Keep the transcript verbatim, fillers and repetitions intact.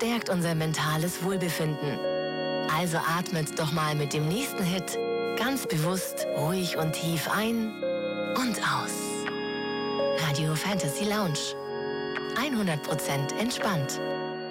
stärkt unser mentales Wohlbefinden. Also atmet doch mal mit dem nächsten Hit ganz bewusst, ruhig und tief ein und aus. Radio Fantasy Lounge. hundert Prozent entspannt.